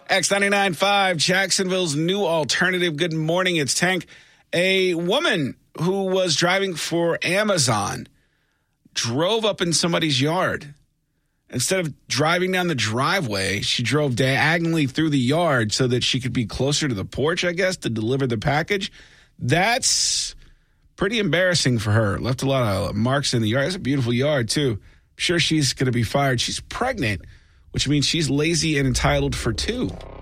X99.5, Jacksonville's new alternative. Good morning, it's Tank. A woman who was driving for Amazon drove up in somebody's yard. Instead of driving down the driveway, she drove diagonally through the yard so that she could be closer to the porch, I guess, to deliver the package. That's pretty embarrassing for her. Left a lot of marks in the yard. It's a beautiful yard, too. I'm sure she's going to be fired. She's pregnant, which means she's lazy and entitled for two.